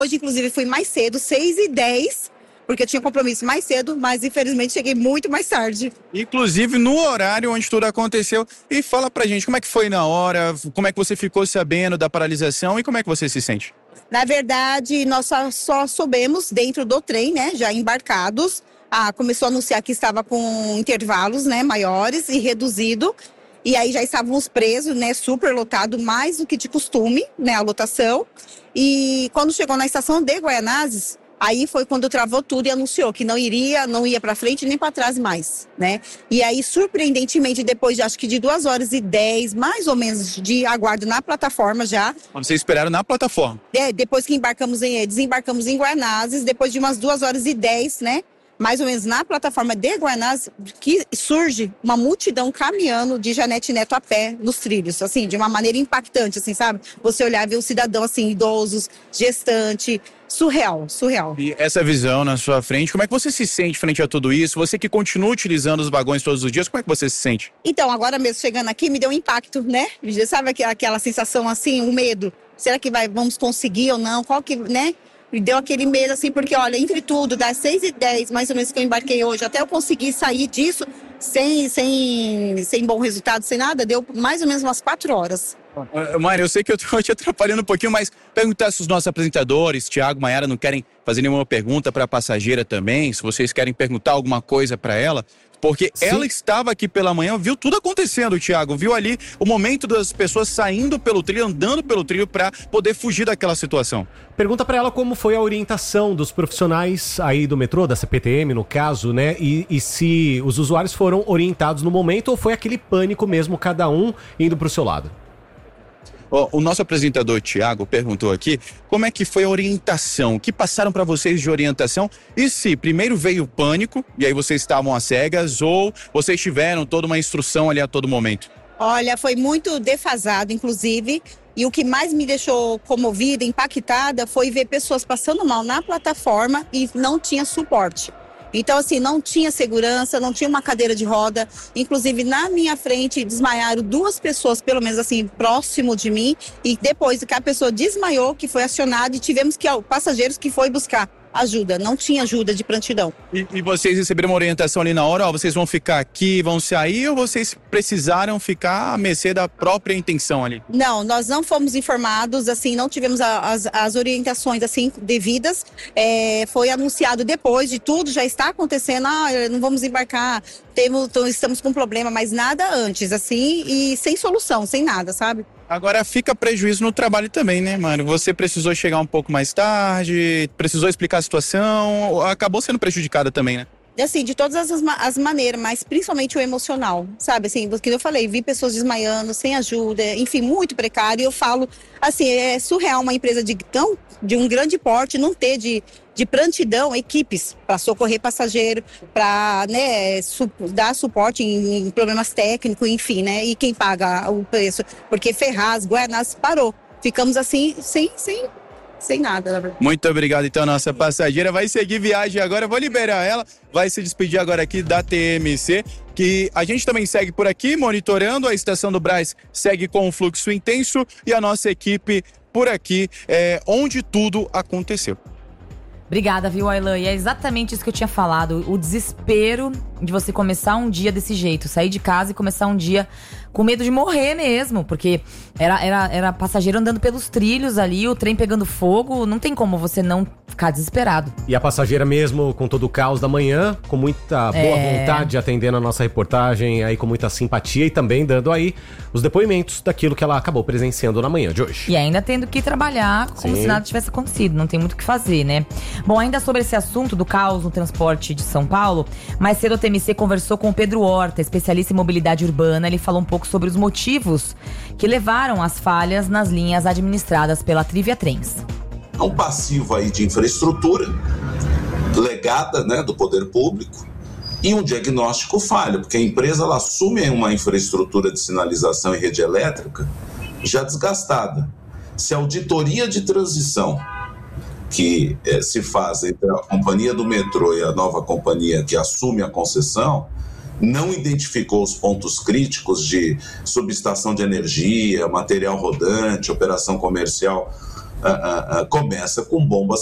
Hoje, inclusive, fui mais cedo, 6h10, porque eu tinha compromisso mais cedo, mas infelizmente cheguei muito mais tarde. Inclusive no horário onde tudo aconteceu. E fala pra gente, como é que foi na hora, como é que você ficou sabendo da paralisação e como é que você se sente? Na verdade, nós só soubemos dentro do trem, né, já embarcados. Começou a anunciar que estava com intervalos, né, maiores e reduzido. E aí já estávamos presos, né, super lotado, mais do que de costume, né, a lotação. E quando chegou na estação de Guaianazes, aí foi quando travou tudo e anunciou que não ia para frente nem para trás mais, né? E aí, surpreendentemente, depois de acho que de 2h10, mais ou menos, de aguardo na plataforma já. Vocês esperaram na plataforma? Depois que desembarcamos em Guaianazes, depois de umas 2h10, né? Mais ou menos na plataforma de Guaianazes, que surge uma multidão caminhando de Janete Neto a pé nos trilhos, assim, de uma maneira impactante, assim, sabe? Você olhar e ver um cidadão, assim, idosos, gestante, surreal. E essa visão na sua frente, como é que você se sente frente a tudo isso? Você que continua utilizando os vagões todos os dias, como é que você se sente? Então, agora mesmo chegando aqui, me deu um impacto, né? Sabe aquela sensação, assim, um medo? Será que vamos conseguir ou não? Qual que, né? Me deu aquele medo, assim, porque, olha, entre tudo, das 6h10, mais ou menos, que eu embarquei hoje, até eu conseguir sair disso sem bom resultado, sem nada, deu mais ou menos umas 4 horas. Mari, eu sei que eu tô te atrapalhando um pouquinho, mas perguntar se os nossos apresentadores, Thiago, Maiara, não querem fazer nenhuma pergunta para a passageira também, se vocês querem perguntar alguma coisa para ela. Porque sim, ela estava aqui pela manhã, viu tudo acontecendo, Thiago. Viu ali o momento das pessoas saindo pelo trilho, andando pelo trilho para poder fugir daquela situação. Pergunta para ela como foi a orientação dos profissionais aí do metrô, da CPTM no caso, né? E se os usuários foram orientados no momento ou foi aquele pânico mesmo, cada um indo para o seu lado. O nosso apresentador, Thiago, perguntou aqui como é que foi a orientação, o que passaram para vocês de orientação e se primeiro veio o pânico e aí vocês estavam às cegas ou vocês tiveram toda uma instrução ali a todo momento? Olha, foi muito defasado, inclusive, e o que mais me deixou comovida, impactada, foi ver pessoas passando mal na plataforma e não tinha suporte. Então, assim, não tinha segurança, não tinha uma cadeira de roda. Inclusive, na minha frente, desmaiaram 2 pessoas, pelo menos assim, próximo de mim. E depois que a pessoa desmaiou, que foi acionada, e tivemos passageiros que foi buscar ajuda. Não tinha ajuda de prontidão. E vocês receberam uma orientação ali na hora? Ó, vocês vão ficar aqui, vão sair, ou vocês precisaram ficar à mercê da própria intenção ali? Não, nós não fomos informados, assim, não tivemos as orientações, assim, devidas. Foi anunciado depois de tudo, já está acontecendo, não vamos embarcar, estamos com problema, mas nada antes, assim, e sem solução, sem nada, sabe? Agora fica prejuízo no trabalho também, né, mano? Você precisou chegar um pouco mais tarde, precisou explicar a situação, acabou sendo prejudicada também, né? Assim, de todas as maneiras, mas principalmente o emocional, sabe? Assim, porque eu falei, vi pessoas desmaiando, sem ajuda, enfim, muito precário. E eu falo, assim, é surreal uma empresa de um grande porte não ter de prontidão equipes para socorrer passageiro, para, né, dar suporte em problemas técnicos, enfim, né? E quem paga o preço? Porque Ferraz, Guaianazes parou. Ficamos assim, sem nada, na verdade. Muito obrigado, então, nossa passageira vai seguir viagem agora, vou liberar ela, vai se despedir agora aqui da TMC, que a gente também segue por aqui, monitorando, a estação do Brás segue com um fluxo intenso e a nossa equipe por aqui, onde tudo aconteceu. Obrigada, viu, Aylan? E é exatamente isso que eu tinha falado, o desespero de você começar um dia desse jeito, sair de casa e começar um dia com medo de morrer mesmo, porque era passageiro andando pelos trilhos ali, o trem pegando fogo, não tem como você não ficar desesperado. E a passageira mesmo, com todo o caos da manhã, com muita boa vontade, atendendo a nossa reportagem, aí com muita simpatia e também dando aí os depoimentos daquilo que ela acabou presenciando na manhã de hoje. E ainda tendo que trabalhar como se nada tivesse acontecido, não tem muito o que fazer, né? Bom, ainda sobre esse assunto do caos no transporte de São Paulo, mais cedo a TMC conversou com o Pedro Horta, especialista em mobilidade urbana. Ele falou um pouco sobre os motivos que levaram às falhas nas linhas administradas pela Trivia Trens. É um passivo aí de infraestrutura legada, né, do poder público e um diagnóstico falho, porque a empresa ela assume uma infraestrutura de sinalização e rede elétrica já desgastada. Se a auditoria de transição que se faz entre a companhia do metrô e a nova companhia que assume a concessão não identificou os pontos críticos de subestação de energia, material rodante, operação comercial começa com bombas